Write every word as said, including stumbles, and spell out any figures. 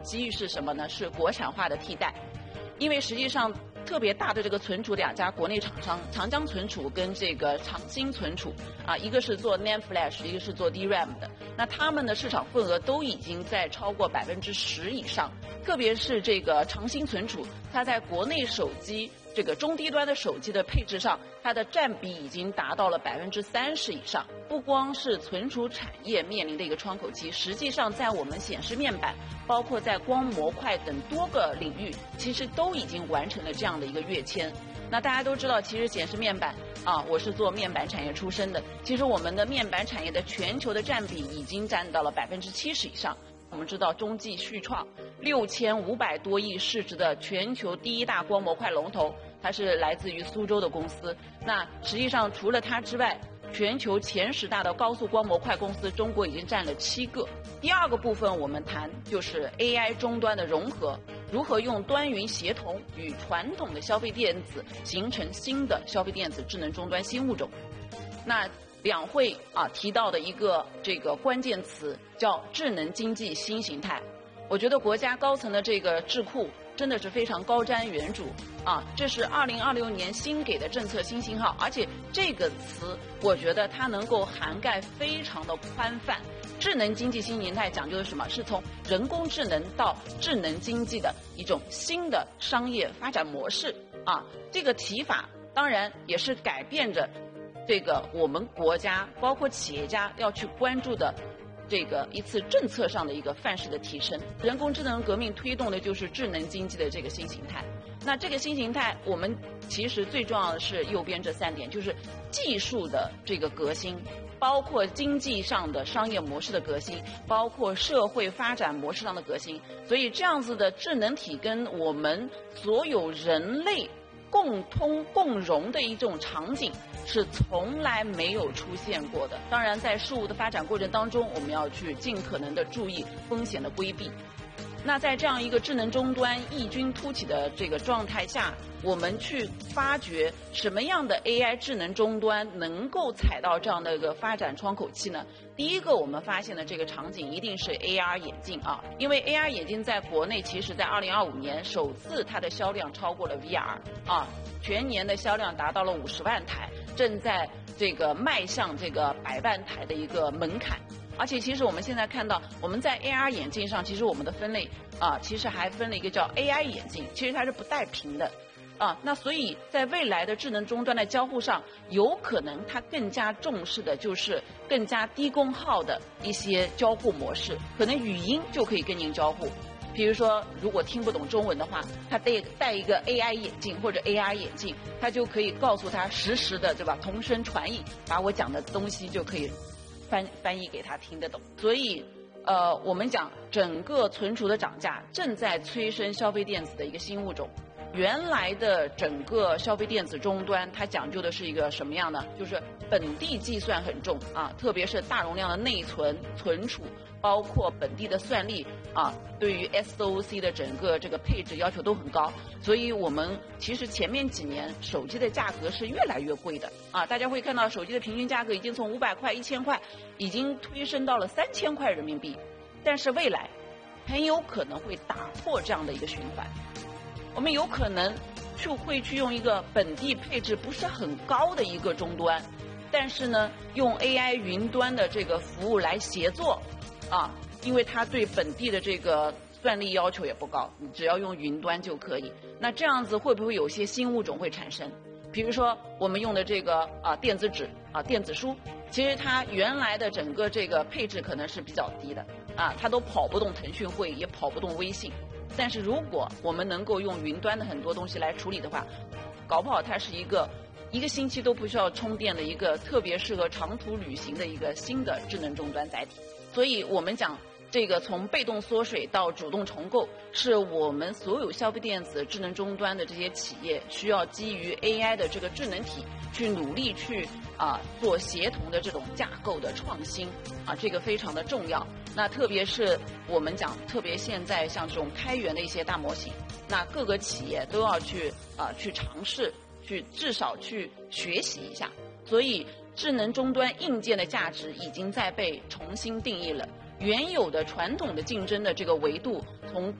机遇是什么呢？是国产化的替代，因为实际上特别大的这个存储两家国内厂商，长江存储跟这个长兴存储啊，一个是做 NAND Flash， 一个是做 D RAM 的，那他们的市场份额都已经在超过百分之十以上，特别是这个长兴存储，它在国内手机这个中低端的手机的配置上，它的占比已经达到了百分之三十以上。不光是存储产业面临的一个窗口期，实际上在我们显示面板，包括在光模块等多个领域，其实都已经完成了这样的一个跃迁。那大家都知道，其实显示面板啊，我是做面板产业出身的，其实我们的面板产业的全球的占比已经占到了百分之七十以上。我们知道中继旭创六千五百多亿市值的全球第一大光模块龙头，它是来自于苏州的公司。那实际上除了它之外，全球前十大的高速光模块公司，中国已经占了七个。第二个部分我们谈就是 A I 终端的融合，如何用端云协同与传统的消费电子形成新的消费电子智能终端新物种。那两会啊提到的一个这个关键词叫智能经济新形态，我觉得国家高层的这个智库真的是非常高瞻远瞩啊！这是二零二六年新给的政策新信号，而且这个词我觉得它能够涵盖非常的宽泛。智能经济新形态讲究的是什么？是从人工智能到智能经济的一种新的商业发展模式啊！这个提法当然也是改变着这个我们国家包括企业家要去关注的这个一次政策上的一个范式的提升。人工智能革命推动的就是智能经济的这个新形态。那这个新形态我们其实最重要的是右边这三点，就是技术的这个革新，包括经济上的商业模式的革新，包括社会发展模式上的革新。所以这样子的智能体跟我们所有人类共通共融的一种场景是从来没有出现过的。当然在事物的发展过程当中，我们要去尽可能的注意风险的规避。那在这样一个智能终端异军突起的这个状态下，我们去发掘什么样的 A I 智能终端能够踩到这样的一个发展窗口期呢？第一个我们发现的这个场景一定是 A R 眼镜啊，因为 A R 眼镜在国内其实在二零二五年首次它的销量超过了 V R 啊，全年的销量达到了五十万台，正在这个迈向这个百万台的一个门槛。而且其实我们现在看到，我们在 A R 眼镜上，其实我们的分类啊，其实还分了一个叫 A I 眼镜，其实它是不带屏的啊。那所以在未来的智能终端的交互上，有可能它更加重视的就是更加低功耗的一些交互模式，可能语音就可以跟您交互。比如说，如果听不懂中文的话，他戴戴一个 A I 眼镜或者 A R 眼镜，他就可以告诉他实时的，对吧？同声传译，把我讲的东西就可以翻翻译给他听得懂。所以，呃，我们讲整个存储的涨价正在催生消费电子的一个新物种。原来的整个消费电子终端，它讲究的是一个什么样呢？就是本地计算很重啊，特别是大容量的内存存储，包括本地的算力啊，对于 S O C 的整个这个配置要求都很高。所以我们其实前面几年手机的价格是越来越贵的啊，大家会看到手机的平均价格已经从五百块、一千块，已经推升到了三千块人民币。但是未来很有可能会打破这样的一个循环。我们有可能就会去用一个本地配置不是很高的一个终端，但是呢，用 A I 云端的这个服务来协作，啊，因为它对本地的这个算力要求也不高，你只要用云端就可以。那这样子会不会有些新物种会产生？比如说我们用的这个啊电子纸啊电子书，其实它原来的整个这个配置可能是比较低的啊，它都跑不动腾讯会，也跑不动微信。但是如果我们能够用云端的很多东西来处理的话，搞不好它是一个一个星期都不需要充电的一个特别适合长途旅行的一个新的智能终端载体。所以我们讲这个从被动缩水到主动重构，是我们所有消费电子智能终端的这些企业需要基于 A I 的这个智能体去努力去啊做协同的这种架构的创新啊，这个非常的重要。那特别是我们讲，特别现在像这种开源的一些大模型，那各个企业都要去啊去尝试，去至少去学习一下。所以智能终端硬件的价值已经在被重新定义了。原有的传统的竞争的这个维度，从